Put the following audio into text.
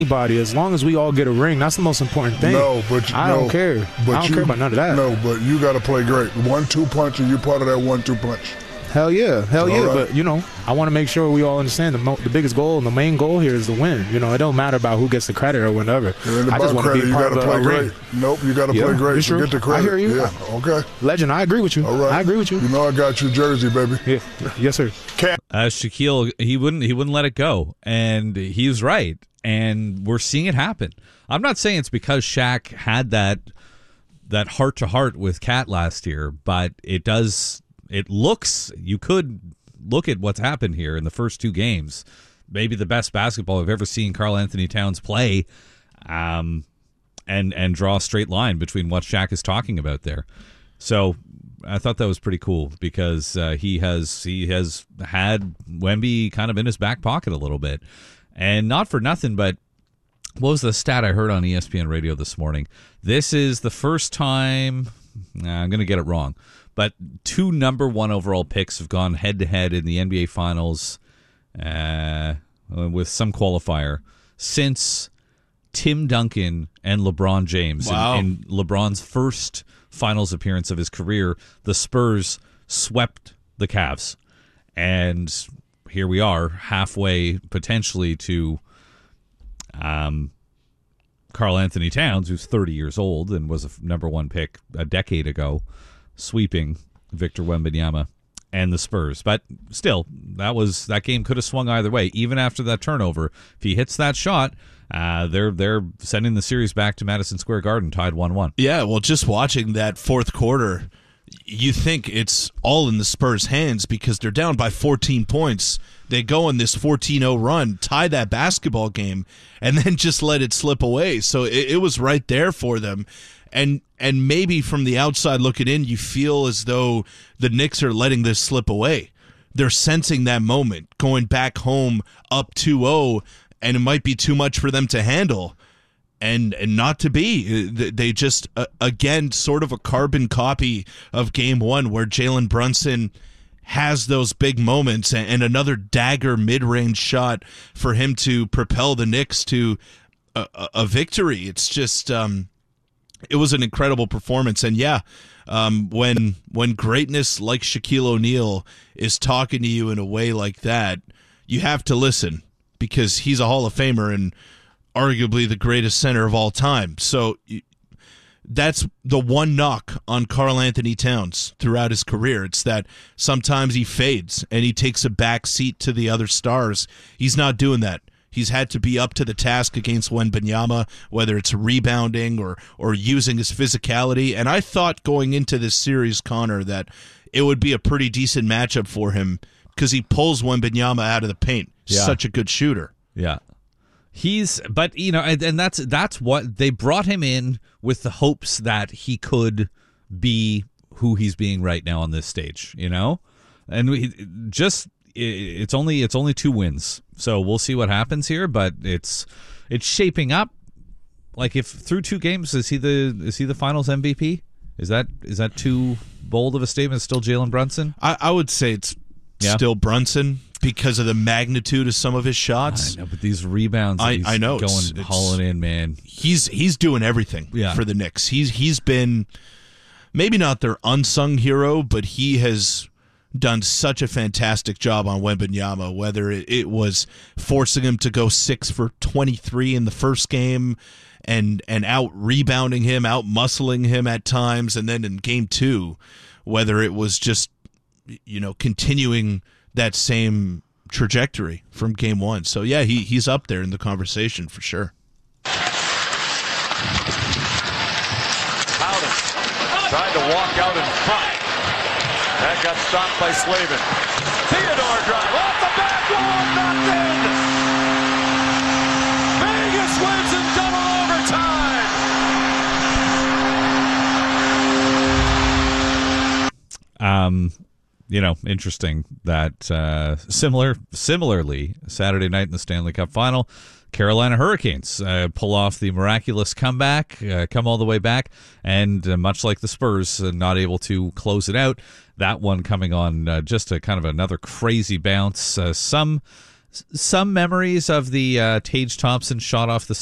anybody, as long as we all get a ring, that's the most important thing. No, but I don't care. I don't care about none of that. No, but you got to play great. 1-2 punch, and you're part of that 1-2 punch. Hell yeah. Right. But, I want to make sure we all understand the biggest goal and the main goal here is to win. It don't matter about who gets the credit or whatever. I just want to be part of the ring. Nope, you got to play great to get the credit. I hear you. Yeah, okay. Legend, I agree with you. All right. I agree with you. I got your jersey, baby. Yeah. Yes, sir. Shaquille, he wouldn't let it go, and he was right. And we're seeing it happen. I'm not saying it's because Shaq had that heart-to-heart with Cat last year, but it does. It looks. You could look at what's happened here in the first two games. Maybe the best basketball I've ever seen Karl Anthony Towns play, and draw a straight line between what Shaq is talking about there. So I thought that was pretty cool because he has had Wemby kind of in his back pocket a little bit. And not for nothing, but what was the stat I heard on ESPN radio this morning? This is the first time, I'm going to get it wrong, but 2 number 1 overall picks have gone head-to-head in the NBA Finals with some qualifier since Tim Duncan and LeBron James. Wow. In LeBron's first Finals appearance of his career, the Spurs swept the Cavs. And here we are, halfway potentially to Karl Anthony Towns, who's 30 years old and was a number 1 pick a decade ago, sweeping Victor Wembanyama and the Spurs. But still, that game could have swung either way. Even after that turnover, if he hits that shot, they're sending the series back to Madison Square Garden, tied 1-1. Yeah, well, just watching that fourth quarter, you think it's all in the Spurs' hands because they're down by 14 points. They go on this 14-0 run, tie that basketball game, and then just let it slip away. So it was right there for them. And maybe from the outside looking in, you feel as though the Knicks are letting this slip away. They're sensing that moment, going back home up 2-0, and it might be too much for them to handle. And not to be. They just, again, sort of a carbon copy of Game 1 where Jalen Brunson has those big moments and another dagger mid-range shot for him to propel the Knicks to a victory. It's just, it was an incredible performance. And yeah, when greatness like Shaquille O'Neal is talking to you in a way like that, you have to listen because he's a Hall of Famer and arguably the greatest center of all time. So that's the one knock on Karl Anthony Towns throughout his career. It's that sometimes he fades and he takes a back seat to the other stars. He's not doing that. He's had to be up to the task against Wembanyama, whether it's rebounding or using his physicality. And I thought going into this series, Connor, that it would be a pretty decent matchup for him because he pulls Wembanyama out of the paint. Yeah. Such a good shooter. Yeah. And that's what they brought him in with the hopes that he could be who he's being right now on this stage, and it's only 2 wins, so we'll see what happens here. But it's shaping up like if through 2 games is he the Finals MVP? Is that too bold of a statement? Still Jalen Brunson? I would say it's still Brunson. Because of the magnitude of some of his shots. I know, but these rebounds I know hauling in, man. He's doing everything for the Knicks. He's been maybe not their unsung hero, but he has done such a fantastic job on Wembanyama, whether it was forcing him to go 6 for 23 in the first game and out rebounding him, out muscling him at times, and then in game 2, whether it was just continuing that same trajectory from game 1. So, yeah, he's up there in the conversation for sure. Howden tried to walk out in front. That got stopped by Slavin. Theodore drive off the back wall, knocked in. Vegas wins in double overtime. Interesting that similarly, Saturday night in the Stanley Cup Final, Carolina Hurricanes pull off the miraculous comeback, come all the way back, and much like the Spurs, not able to close it out. That one coming on just a kind of another crazy bounce. Some some memories of the Tage Thompson shot off the